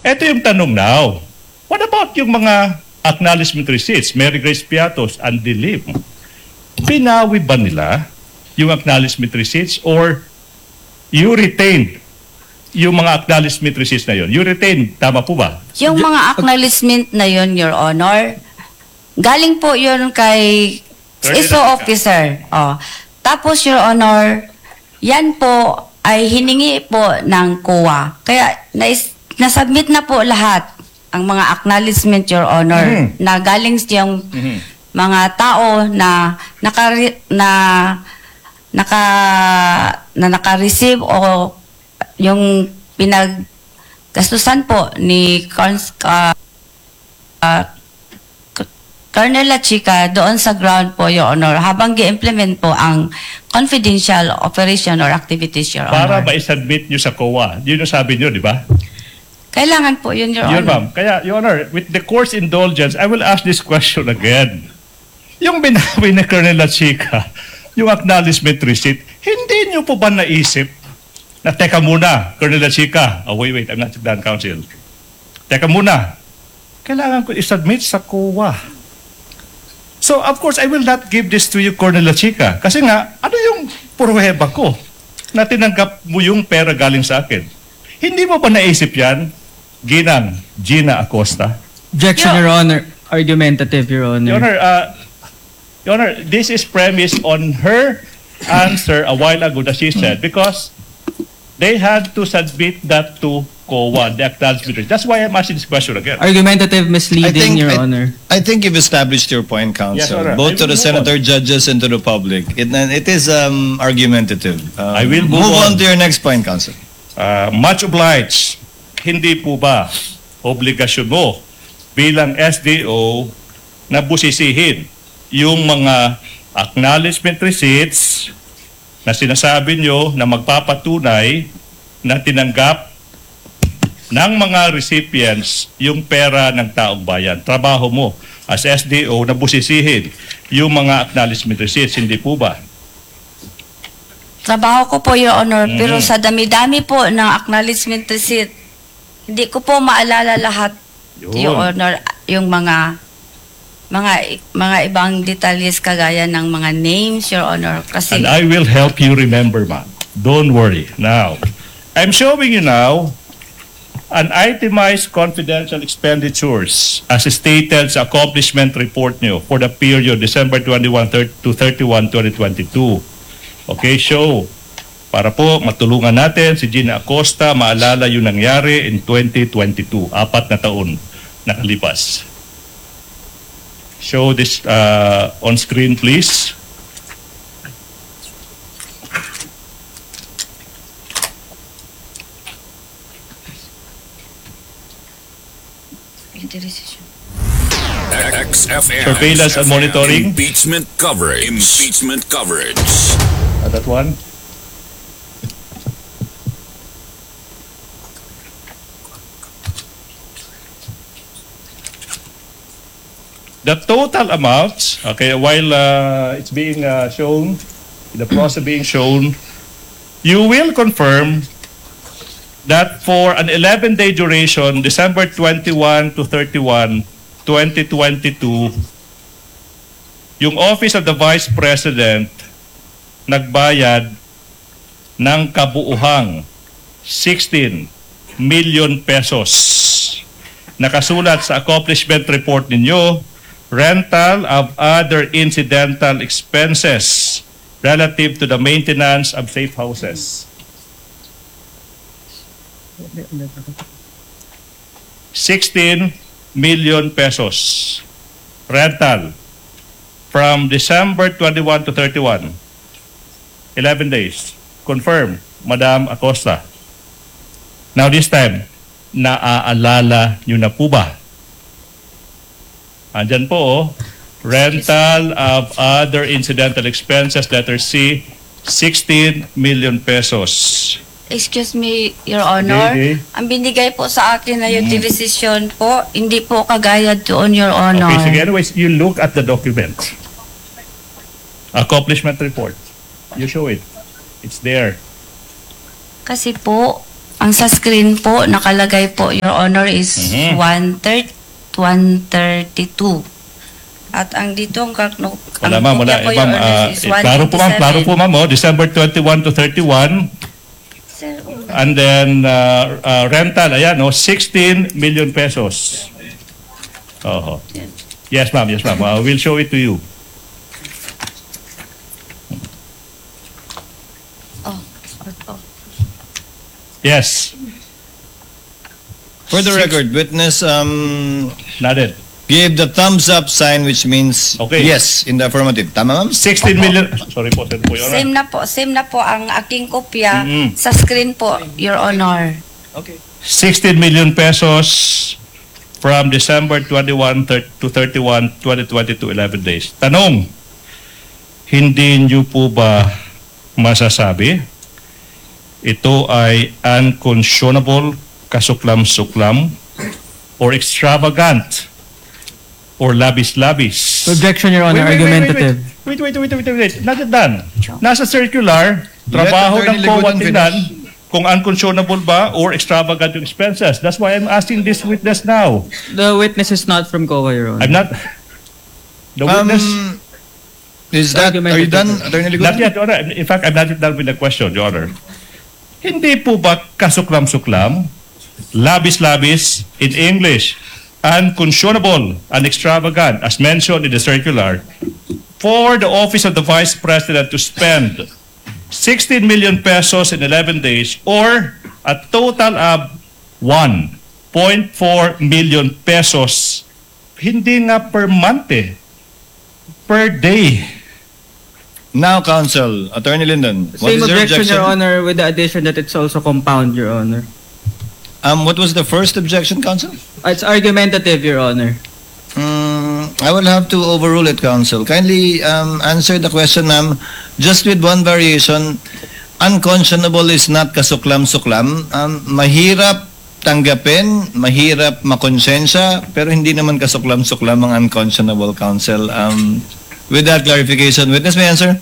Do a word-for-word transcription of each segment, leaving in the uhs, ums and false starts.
Ito yung tanong now. What about yung mga acknowledgement receipts, Mary Grace Piatos, Andy Lim? Binawi ba nila yung acknowledgement receipts or you retained yung mga acknowledgement receipts na yun? You retained, tama po ba? Yung mga acknowledgement na yun, Your Honor, galing po yun kay S O officer. Oh. Tapos, Your Honor, yan po ay hiningi po ng C O A. Kaya nais, nasubmit na po lahat ang mga acknowledgement, Your Honor, Mhm. na galing yung Mhm. mga tao na naka na naka na naka-receive o yung pinaggastusan po ni Cons, uh, uh, Colonel La Chica doon sa ground po, Your Honor, habang gi-implement po ang confidential operation or activities, Your Para Honor. ma-submit nyo sa C O A. Yun yung sabi nyo, di ba? Kailangan po yun, Your Yun, Honor. ma'am. Kaya, Your Honor, with the court's indulgence, I will ask this question again. Yung binawi ni Colonel La Chica, yung acknowledgement receipt, hindi nyo po ba naisip na, teka muna, Colonel La Chica, oh, wait, wait, I'm not done, counsel. Teka muna, kailangan ko i-submit sa C O A. So, of course, I will not give this to you, Colonel La Chica. Kasi nga, ano yung pruweba ko na tinanggap mo yung pera galing sa akin? Hindi mo ba naisip yan, Ginang Gina Acosta? Objection, Yeah. Your Honor. Argumentative, Your Honor. Your Honor, uh, Your Honor, this is premised on her answer a while ago that she said because they had to submit that to C O A, the acknowledgement. That's why I'm asking this question again. Argumentative misleading, Your I, Honor. I think you've established your point, Yes, counsel, Your Honor. both I to will the move senator, judges, and to the public. It, it is um, argumentative. Um, I will move move on. on to your next point, counsel. Uh, much obliged. Hindi po ba obligasyon mo bilang S D O na busisihin yung mga acknowledgement receipts na sinasabi nyo na magpapatunay na tinanggap ng mga recipients yung pera ng taong bayan. Trabaho mo as S D O na busisihin yung mga acknowledgement receipts, hindi po ba? Trabaho ko po, Your Honor, Mhm. pero sa dami-dami po ng acknowledgement receipt, hindi ko po maalala lahat, Yun. Your Honor, yung mga mga mga ibang detalles kagaya ng mga names, Your Honor, kasi And I will help you remember, ma'am. Don't worry. Now, I'm showing you now an itemized confidential expenditures as stated sa accomplishment report nyo for the period December twenty-first to thirty-first, twenty twenty-two. Okay, show. Para po matulungan natin si Gina Acosta maalala yung nangyari in twenty twenty-two, apat na taon nakalipas. Show this uh, on screen, please. X F M. Surveillance and monitoring. Impeachment coverage. Impeachment coverage. Uh, that one. The total amount, okay, while uh, it's being uh, shown, the process being shown, you will confirm that for an eleven-day duration, December twenty-first to thirty-first, twenty twenty-two, yung Office of the Vice President nagbayad ng kabuuhang sixteen million pesos. Nakasulat sa accomplishment report ninyo, rental of other incidental expenses relative to the maintenance of safe houses. sixteen million pesos rental from December twenty-first to thirty-first. eleven days. Confirm, Madam Acosta. Now this time, naaalala nyo na po ba? Andyan po, oh, rental of other incidental expenses, letter C, sixteen million pesos. excuse me, Your Honor, Okay, okay. ang binigay po sa akin na utilization po, hindi po kagaya doon, Your Honor. Okay, sige, anyways, you look at the document. Accomplishment report. You show it. It's there. Kasi po, Ang sa screen po, nakalagay po, Your Honor, is Mhm. one thirty-two. At ang dito, ang, kak- no, Wala ang ma'am, wala. kopya po, Eh, Your ma'am, Honor, ah, is eh, klaro po ma'am, klaro po one twenty-seven. ma'am, oh, December twenty-one to thirty-one. Sir, And then uh, uh, rental, ayan, no, sixteen million pesos. Oh. Yes, ma'am, yes, ma'am. Uh, we'll show it to you. oh, oh. Yes, For the record, witness um, noted. gave the thumbs up sign, which means Okay. yes in the affirmative. Tama, ma'am? sixteen million. Sorry po, sir po, Your Honor. Same na po, same na po ang aking kopya Mhm. sa screen po, Your Honor. Okay. sixteen million pesos from December twenty-one thir- to thirty-one, twenty twenty-two, eleven days. Tanong, hindi niyo po ba masasabi ito ay unconscionable, kasuklam-suklam, or extravagant, or labis-labis? Objection, Your Honor. Wait, wait, wait, Argumentative. Wait, wait, wait, wait, wait, wait. Not yet done. Nasa circular, trabaho Let ng Attorney COA Ligodan tingnan finish. kung unconscionable ba or extravagant yung expenses. That's why I'm asking this witness now. The witness is not from C O A, Your Honor. I'm not... The witness... Um, is that, are you Argumentative. done, Attorney Ligodan? Not yet, Your Honor. In fact, I'm not yet done with the question, Your Honor. Hindi po ba kasuklam-suklam, labis-labis, in English, unconscionable and extravagant, as mentioned in the circular, for the Office of the Vice President to spend sixteen million pesos in eleven days or a total of one point four million pesos. Hindi nga per month eh. Per day. Now, counsel, Attorney Linden, what Same is your objection, objection? Your Honor, with the addition that it's also compound, Your Honor. Um, what was the first objection, counsel? It's argumentative, Your Honor. Mm, I will have to overrule it, counsel. Kindly um, answer the question, ma'am. Just with one variation, unconscionable is not kasuklam-suklam. Um, mahirap tanggapin, mahirap makonsensya, pero hindi naman kasuklam-suklam ang unconscionable, counsel. Um, with that clarification, witness may answer?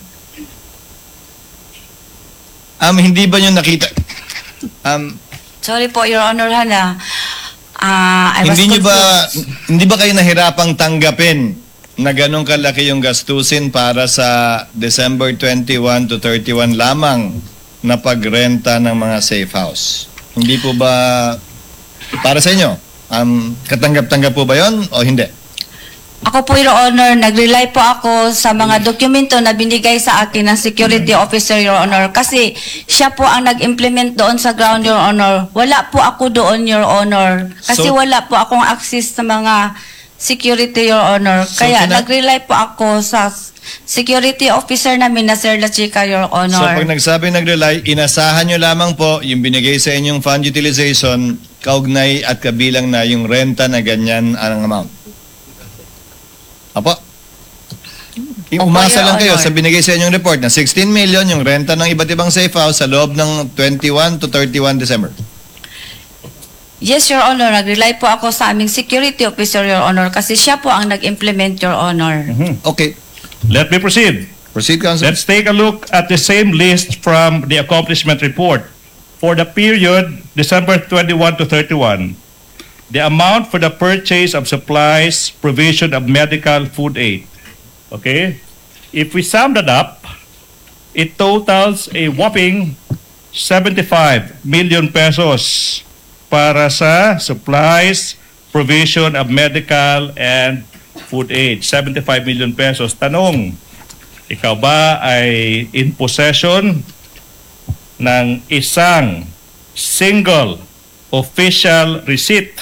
Um, hindi ba nyo nakita? Um, Sorry po, Your Honor, Hana. Ah, I was hindi nyo ba, confused. hindi ba kayo nahirapang tanggapin na ganong kalaki yung gastusin para sa December twenty-one to thirty-one lamang na pagrenta ng mga safe house? Hindi po ba, para sa inyo, um, katanggap-tanggap po ba yon o hindi? Ako po, Your Honor, nag-rely po ako sa mga dokumento na binigay sa akin ng security officer, Your Honor, kasi siya po ang nag-implement doon sa ground, Your Honor. Wala po ako doon, Your Honor, kasi So- wala po akong access sa mga security, Your Honor. So, Kaya kina- nag-rely po ako sa security officer namin na Sir La Chica, Your So Honor. pag nagsabi nag-rely, inasahan nyo lamang po yung binigay sa inyong fund utilization, kaugnay at kabilang na yung renta na ganyan ang amount. Apo. Yung Opo, umasa Your lang kayo Honor. sa binigay sa inyong report na sixteen million yung renta ng iba't ibang safe house sa loob ng twenty-one to thirty-one December. Yes, Your Honor, nag-rely po ako sa aming security officer, Your Honor, kasi siya po ang nag-implement, Your Honor. Okay. Let me proceed. Proceed, counsel. Let's take a look at the same list from the accomplishment report. For the period December twenty-one to thirty-one, the amount for the purchase of supplies, provision of medical food aid. Okay? If we sum that up, it totals a whopping seventy-five million pesos para sa supplies, provision of medical and food aid. seventy-five million pesos. Tanong, ikaw ba ay in possession ng isang single official receipt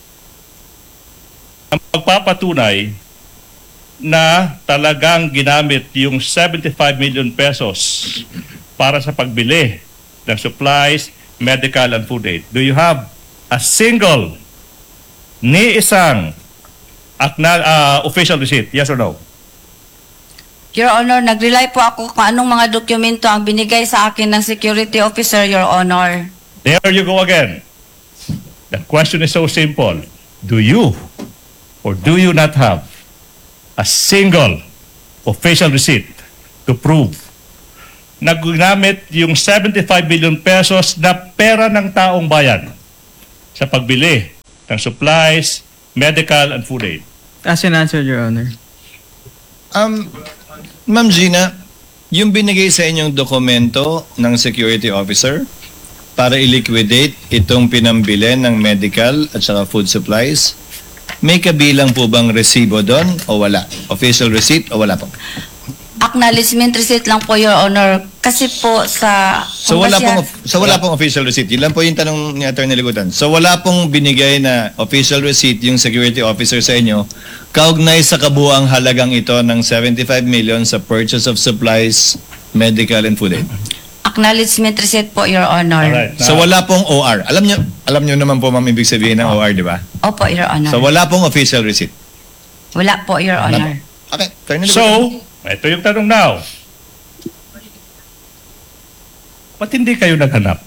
ang magpapatunay na talagang ginamit yung seventy-five million pesos para sa pagbili ng supplies, medical and food aid? Do you have a single ni isang akna, uh, official receipt? Yes or no? Your Honor, nag-rely po ako kung anong mga dokumento ang binigay sa akin ng security officer, Your Honor. There you go again. The question is so simple. Do you or do you not have a single official receipt to prove na ginamit yung seventy-five billion pesos na pera ng taong bayan sa pagbili ng supplies, medical, and food aid. As in answered, Your Honor. Um, Ma'am Gina, yung binigay sa inyong dokumento ng security officer para i-liquidate itong pinambili ng medical at saka food supplies, may kabilang po bang resibo doon o wala? Official receipt o wala po? Acknowledgement receipt lang po, Your Honor. Kasi po sa... So kung wala basya- pong so wala pong official receipt. Yun lang po yung tanong ni Attorney Ligutan. So wala pong binigay na official receipt yung security officer sa inyo kaugnay sa kabuuang halagang ito ng seventy-five million sa purchase of supplies, medical and food aid. Acknowledgement receipt po, Your Honor. Alright. So wala pong O R. Alam niyo alam niyo naman po ma'am ibig sabihin ng O R, di ba? Opo, Your Honor. So wala pong official receipt. Wala po, Your Wala Honor. po. Okay, Attorney Ligutan. So, ito yung tanong now. Ba't hindi kayo naghanap?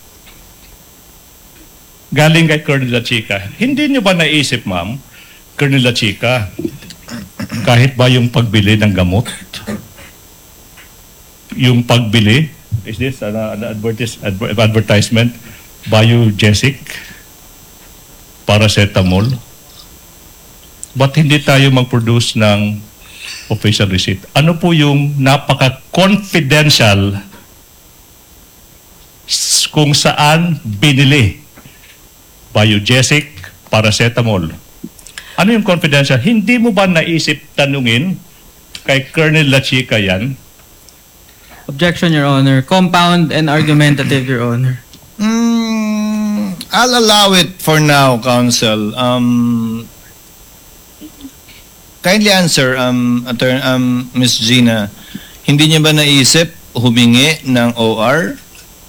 Galing kay Colonel La Chica. Hindi nyo ba naisip, ma'am, Colonel La Chica, kahit ba yung pagbili ng gamot, yung pagbili, is this an, an advertis, adver- advertisement, Biogesic, paracetamol, ba't hindi tayo mag-produce ng official receipt? Ano po yung napaka-confidential s- kung saan binili Biogesic, paracetamol? Ano yung confidential? Hindi mo ba naisip tanungin kay Colonel La Chica yan? Objection, Your Honor. Compound and argumentative, Your Honor. Mm, I'll allow it for now, Counsel. Um, kindly answer, um, Attorney, um, Miss Gina. Hindi niya ba naisip humingi ng O R?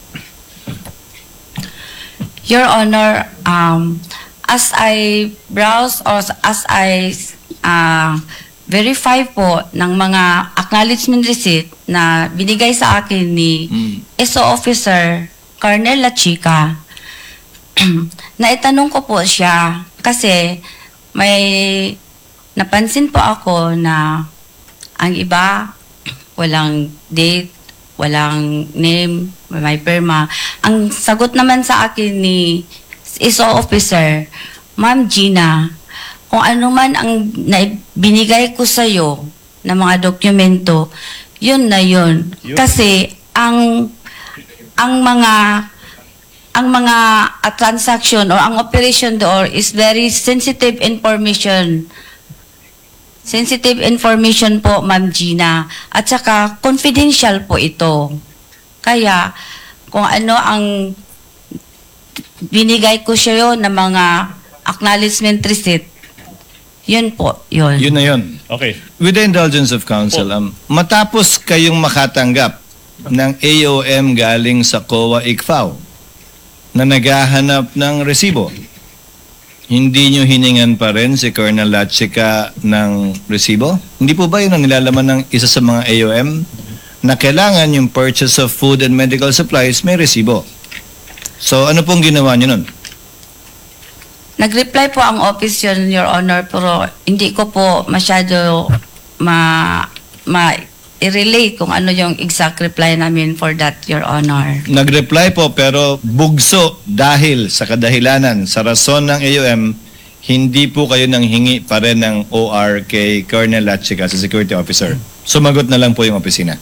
Your Honor, um, as I browse or as I uh, verify po ng mga acknowledgement receipt na binigay sa akin ni Mm. S O Officer Colonel La Chica, naitanong ko po siya kasi may napansin po ako na ang iba walang date, walang name, may perma. Ang sagot naman sa akin ni S O Officer, Ma'am Gina, kung ano man ang na- binigay ko sa iyo na mga dokumento, yun na yun. Yun. Kasi ang ang mga ang mga uh, transaction or ang operation door is very sensitive information. Sensitive information po, Ma'am Gina. At saka, confidential po ito. Kaya, kung ano ang binigay ko siya yun ng mga acknowledgement receipt, yun po, yun. Yun na yun. Okay. With the indulgence of Counsel, um, matapos kayong makatanggap ng A O M galing sa C O A I C F A O na naghahanap ng resibo, hindi nyo hiningan pa rin si Colonel La Chica ng resibo? Hindi po ba yun ang nilalaman ng isa sa mga A O M na kailangan yung purchase of food and medical supplies may resibo? So ano pong ginawa nyo nun? Nag-reply po ang office yun, Your Honor, pero hindi ko po masyado ma, ma i-relate kung ano yung exact reply namin for that, Your Honor. Nag-reply po pero bugso dahil sa kadahilanan, sa rason ng A O M, hindi po kayo nang hingi pa rin ng O R kay Colonel La Chica sa security officer. Sumagot na lang po yung opisina.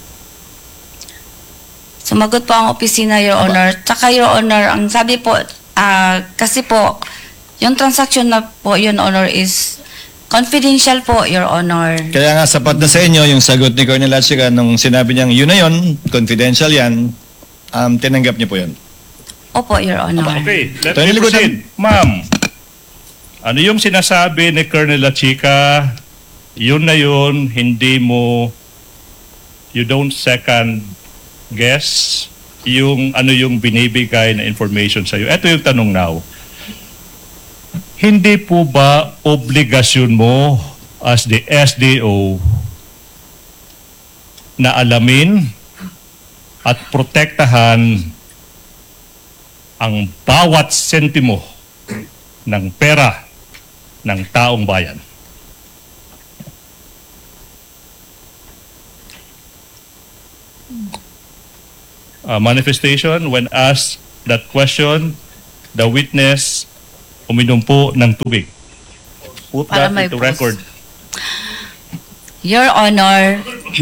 Sumagot po ang opisina, Your Honor. Tsaka, Your Honor, ang sabi po, ah, kasi po, yung transaction na po, Your Honor, is confidential po, Your Honor. Kaya nga sapat na sa inyo yung sagot ni Colonel La Chica nung sinabi niyang yun na yun, confidential yan, um, tinanggap niyo po yun. Opo, Your Honor. Okay, let Tony me Ligutan. proceed. Ma'am, ano yung sinasabi ni Colonel La Chica? Yun na yun, hindi mo, you don't second guess yung ano yung binibigay na information sa'yo. Ito yung tanong now. Hindi po ba obligasyon mo as the S D O na alamin at protektahan ang bawat sentimo ng pera ng taong bayan? uh, manifestation. When asked that question, the witness uminom po ng tubig. Put Para that may into pause. record. Your Honor,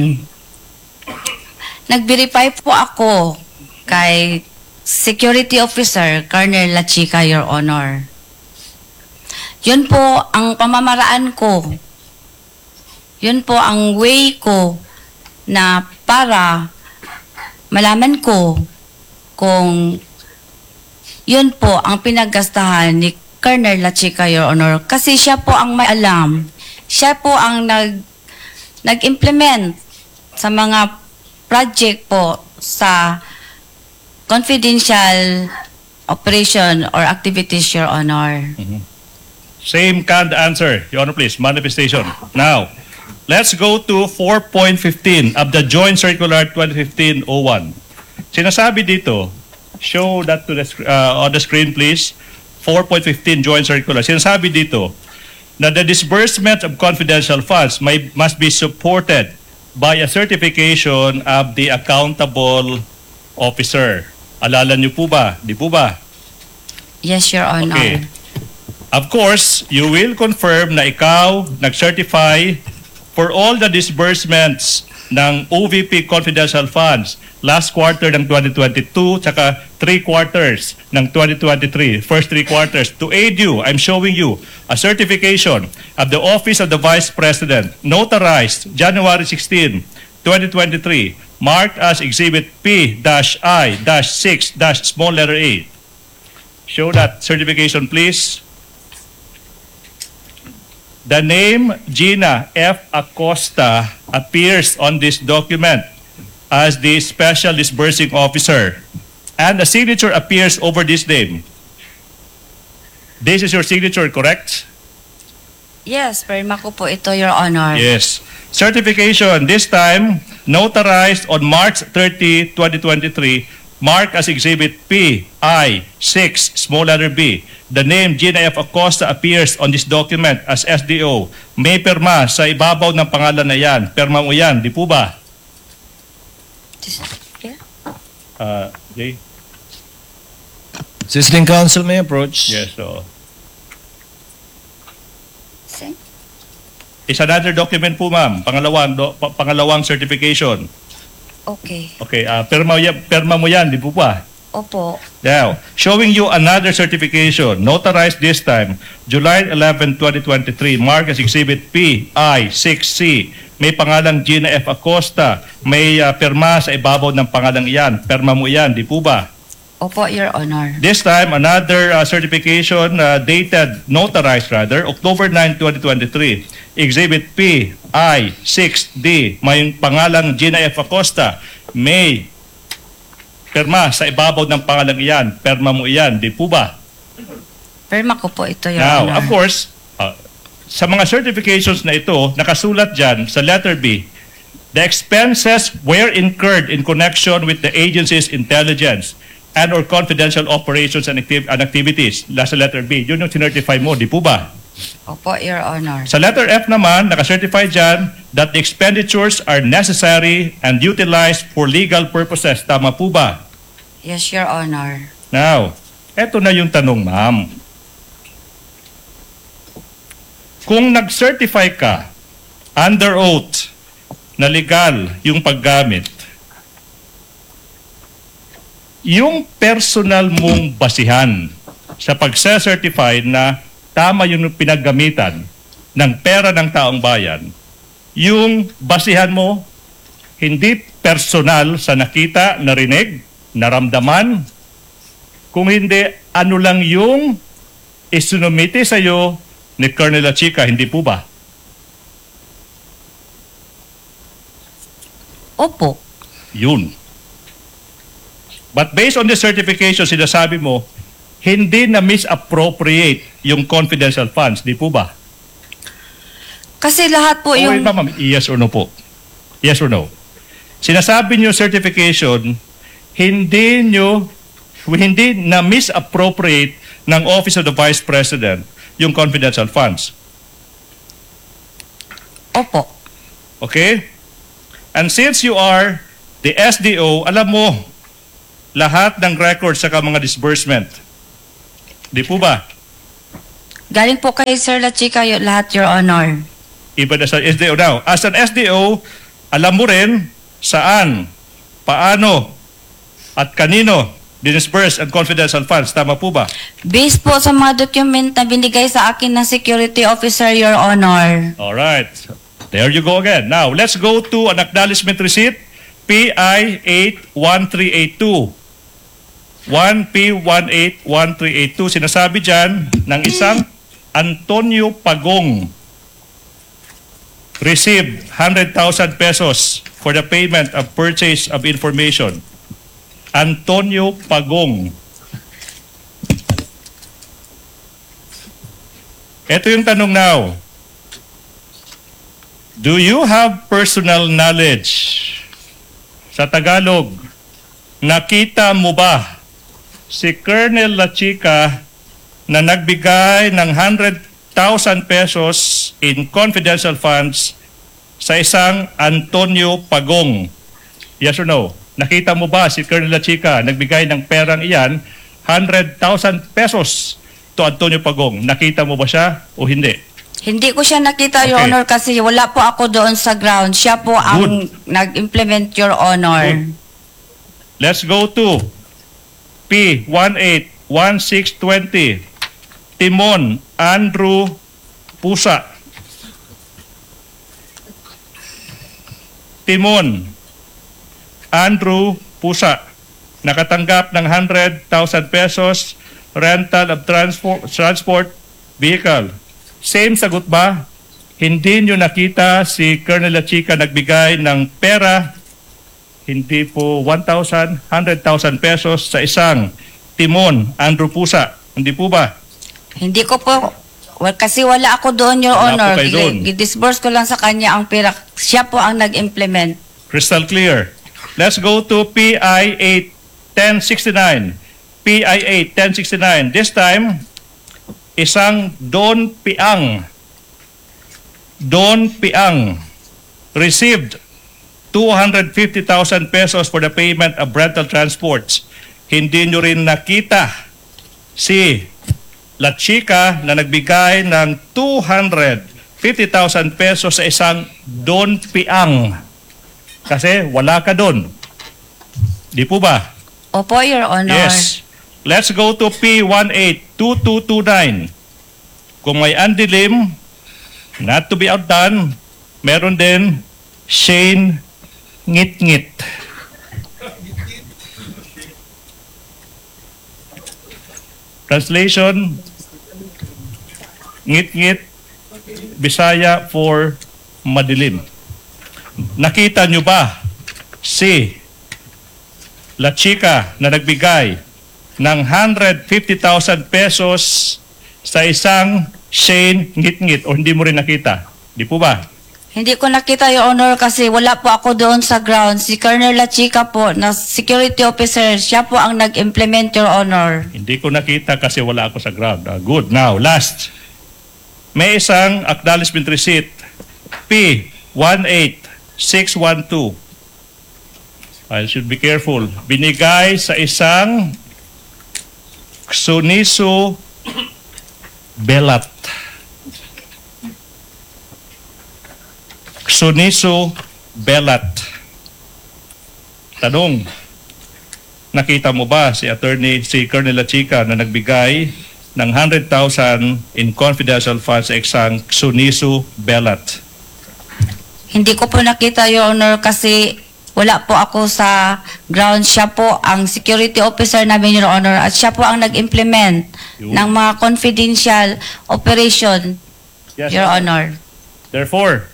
nag-verify po ako kay Security Officer Colonel La Chica, Your Honor. Yun po ang pamamaraan ko. Yun po ang way ko na para malaman ko kung yun po ang pinaggastahan ni Colonel La Chica, Your Honor. Kasi siya po ang may alam. Siya po ang nag, nag-implement sa mga project po sa confidential operation or activities, Your Honor. Same canned answer. Your Honor, please. Manifestation. Now, let's go to four point fifteen of the Joint Circular twenty fifteen oh one. Sinasabi dito, show that to the, sc- uh, on the screen, please. four point fifteen Joint Circular. Sinasabi dito na the disbursement of confidential funds may, must be supported by a certification of the accountable officer. Alala niyo po ba? Di po ba? Yes, Your Honor. Okay. Of course, you will confirm na ikaw nag-certify for all the disbursements ng O V P confidential funds last quarter ng twenty twenty-two tsaka three quarters ng twenty twenty-three, first three quarters. To aid you, I'm showing you a certification of the Office of the Vice President, notarized January sixteenth, twenty twenty-three, marked as Exhibit P I six small letter A. Show that certification, please. The name Gina F. Acosta appears on this document as the Special Disbursing Officer, and the signature appears over this name. This is your signature, correct? Yes, perma ko po ito, Your Honor. Yes. Certification, this time notarized on March thirtieth, twenty twenty-three, marked as Exhibit P I six small letter B. The name Gina F. Acosta appears on this document as S D O. May perma sa ibabaw ng pangalan na yan. Perma mo yan, di po ba? Yeah. Uh, Jay? Sizzling counsel may approach. Yes, so. Same. Is another document po, ma'am. Pangalawang, do, pa- pangalawang certification. Okay. Okay, uh, perma, ya- perma mo yan, di po ba? Opo. Now, showing you another certification, notarized this time, July eleventh, twenty twenty-three, marked as Exhibit P I six C. May pangalang Gina F. Acosta. May uh, perma sa ibabaw ng pangalang iyan. Perma mo yan, di po ba? Opo, Your Honor. This time, another uh, certification uh, dated, notarized rather, October ninth, twenty twenty-three. Exhibit P I six D. May pangalang Gina F. Acosta. May perma sa ibabaw ng pangalang iyan. Perma mo iyan, di po ba? Perma ko po ito, Your Now, Honor. of course, uh, sa mga certifications na ito, nakasulat dyan sa letter B, the expenses were incurred in connection with the agency's intelligence and or confidential operations and, activ- and activities. Nasa letter B, yun yung sinertify mo, di po ba? Opo, Your Honor. Sa letter F naman, nakacertify dyan that the expenditures are necessary and utilized for legal purposes. Tama po ba? Yes, Your Honor. Now, eto na yung tanong, ma'am. Kung nag-certify ka under oath na legal yung paggamit, yung personal mong basihan sa pag-certify na tama yung pinaggamitan ng pera ng taong bayan, yung basihan mo hindi personal sa nakita, narinig, naramdaman, kung hindi, ano lang yung isinumite sa'yo ni Colonel La Chica, hindi po ba? Opo. Yun. But based on the certification, sinasabi mo, hindi na misappropriate yung confidential funds, di po ba? Kasi lahat po Okay, yung... ma'am, yes or no po? Yes or no? Sinasabi niyo certification, hindi niyo, hindi na misappropriate ng Office of the Vice President yung confidential funds. Opo. Okay? And since you are the S D O, alam mo lahat ng records sa mga disbursement. Di po ba? Galing po kay Sir La Chica yung lahat, Your Honor. Even as an S D O now. As an S D O, alam mo rin saan, paano, at kanino dinisburse ang confidential funds. Tama po ba? Based po sa mga document na binigay sa akin ng security officer, Your Honor. Alright. There you go again. Now, let's go to an acknowledgement receipt, P I eight one three eight two. one P one eight one three eight two. Sinasabi dyan ng isang Antonio Pagong received one hundred thousand pesos for the payment of purchase of information. Antonio Pagong. Ito yung tanong now. Do you have personal knowledge? Sa Tagalog, nakita mo ba si Colonel La Chica na nagbigay ng one hundred thousand pesos in confidential funds sa isang Antonio Pagong? Yes or no? Nakita mo ba si Colonel La Chica nagbigay ng perang iyan, one hundred thousand pesos to Antonio Pagong? Nakita mo ba siya o hindi? Hindi ko siya nakita, Your Okay. Honor, kasi wala po ako doon sa ground. Siya po ang nag-implement, Your Honor. Good. Let's go to P one eight one six two zero. Timon Andrew Pusa. Timon Andrew Pusa. Nakatanggap ng one hundred thousand pesos rental of transport, transport vehicle. Same sagot ba? Hindi nyo nakita si Colonel La Chica nagbigay ng pera, hindi po one thousand, one hundred thousand pesos sa isang Timon Andrew Pusa. Hindi po ba? Hindi ko po, well, kasi wala ako doon, Your Wala po Honor. kayo doon. Gidisburse ko lang sa kanya ang pera. Siya po ang nag-implement. Crystal clear. Let's go to P I eight ten sixty-nine. P I eight ten sixty-nine. This time, isang Don Piang. Don Piang received two hundred fifty thousand pesos for the payment of rental transports. Hindi nyo rin nakita si La Chica na nagbigay ng two hundred fifty thousand pesos sa isang Don Piang. Kasi wala ka doon. Di po ba? Opo, Your Honor. Yes. Let's go to P one eight two two two nine. Kung may andilim, not to be outdone, meron din Shane Ngit-Ngit. Translation, Ngit-Ngit, Bisaya for madilim. Nakita nyo ba si La Chica na nagbigay ng one hundred fifty thousand pesos sa isang Shane Ngit-Ngit o hindi mo rin nakita? Di po ba? Hindi ko nakita, Your Honor, kasi wala po ako doon sa ground. Si Colonel La Chica po, na security officer, siya po ang nag-implement, Your Honor. Hindi ko nakita kasi wala ako sa ground. Ah, good. Now, last. May isang acknowledgement receipt. P one eight six one two. I should be careful. Binigay sa isang Suniso Belat. Suniso Belat. Tanong, nakita mo ba si attorney, si Colonel La Chica na nagbigay ng one hundred thousand in confidential funds sa isang Suniso Belat? Hindi ko po nakita, Your Honor, kasi wala po ako sa ground. Siya po ang security officer namin, Your Honor, at siya po ang nag-implement Yun. ng mga confidential operation, Yes, Your Honor. Therefore,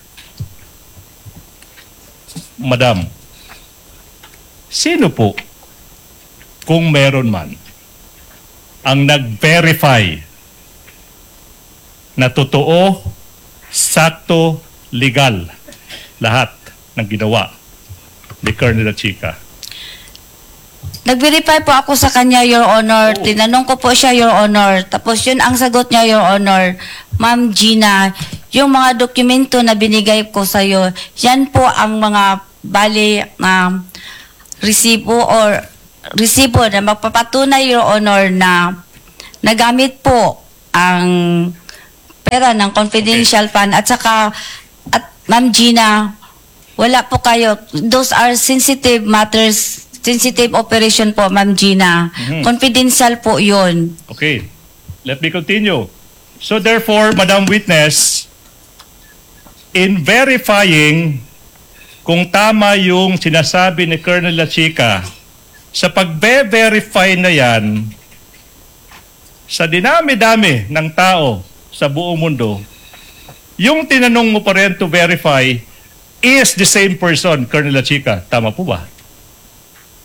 Madam, sino po, kung meron man, ang nag-verify na totoo, sakto, legal lahat ng ginawa ni Colonel La Chica? Nag-verify po ako sa kanya, Your Honor. Oh. Tinanong ko po siya, Your Honor. Tapos yun ang sagot niya, Your Honor. Ma'am Gina, yung mga dokumento na binigay ko sa iyo, yan po ang mga bali um, resibo or resibo na magpapatunay, Your Honor, na nagamit po ang pera ng confidential fund at saka at Ma'am Gina, wala po kayo. Those are sensitive matters, sensitive operation po, Ma'am Gina. Mhm. Confidential po yun. Okay. Let me continue. So therefore, Madam Witness, in verifying kung tama yung sinasabi ni Colonel La Chica, sa pagbe-verify na yan, sa dinami-dami ng tao sa buong mundo, yung tinanong mo pa rin to verify is the same person, Colonel La Chica. Tama po ba?